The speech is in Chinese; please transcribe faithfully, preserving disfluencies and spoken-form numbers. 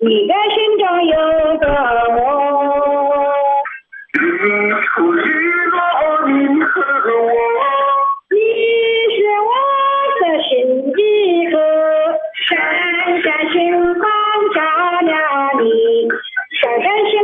你的心中有个我。 日出日落你和我， 你是我的心一个，闪闪星光照亮你，闪闪星